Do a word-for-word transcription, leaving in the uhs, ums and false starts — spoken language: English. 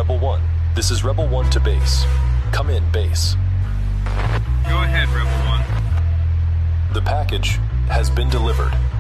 Rebel one. This is Rebel one to base. Come in, base. Go ahead, Rebel one. The package has been delivered.